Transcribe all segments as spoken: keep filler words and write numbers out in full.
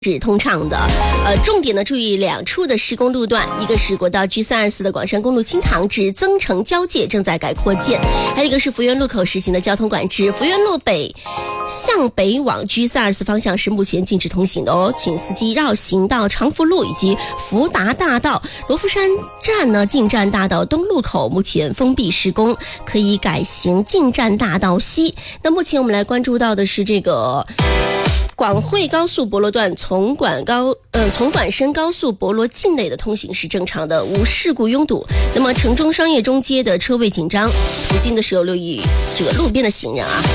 是通畅的，呃，重点呢注意两处的施工路段，一个是国道 G 三二四的广山公路清塘至增城交界正在改扩建，还有一个是福源路口实行的交通管制，福源路北向北往 G 三二四方向是目前禁止通行的哦，请司机绕行到长福路以及福达大道。罗浮山站呢进站大道东路口目前封闭施工，可以改行进站大道西。那目前我们来关注到的是这个广惠高速博罗段从广高呃从广深高速博罗境内的通行是正常的，无事故拥堵。那么城中商业中街的车位紧张，途经的时候留意这个路边的行人啊。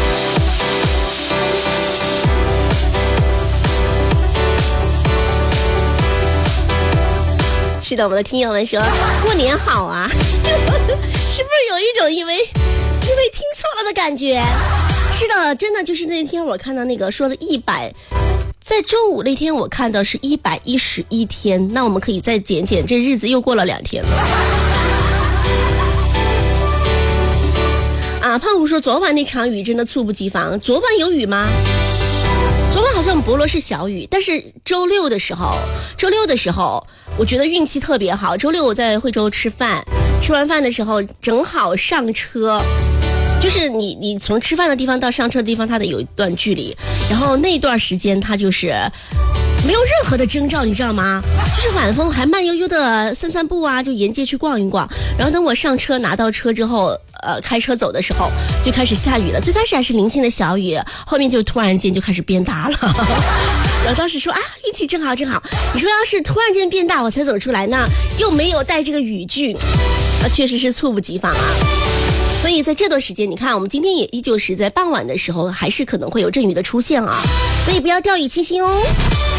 是的，我们的听友们说过年好啊，是不是有一种因为因为听错了的感觉？是的，真的就是那天我看到那个说了一百，在周五那天我看到是一百一十一天，那我们可以再减减，这日子又过了两天了。啊，胖虎说昨晚那场雨真的猝不及防，昨晚有雨吗？昨晚好像博罗是小雨，但是周六的时候，周六的时候，我觉得运气特别好。周六我在惠州吃饭，吃完饭的时候正好上车。就是你你从吃饭的地方到上车的地方它得有一段距离，然后那段时间它就是没有任何的征兆，你知道吗？就是晚风还慢悠悠的散散步啊，就沿街去逛一逛。然后等我上车拿到车之后，呃，开车走的时候就开始下雨了。最开始还是零星的小雨，后面就突然间就开始变大了。然后当时说啊，运气正好正好。你说要是突然间变大我才走出来呢，又没有带这个雨具，啊，确实是猝不及防啊。所以在这段时间，你看我们今天也依旧是在傍晚的时候还是可能会有阵雨的出现啊，所以不要掉以轻心哦。